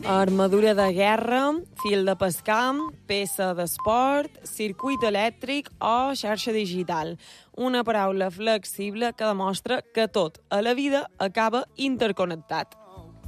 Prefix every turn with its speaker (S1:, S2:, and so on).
S1: Armadura de guerra, fil de pescar, peça d'esport, circuit elèctric o xarxa digital. Una paraula flexible que demostra que tot a la vida acaba interconnectat.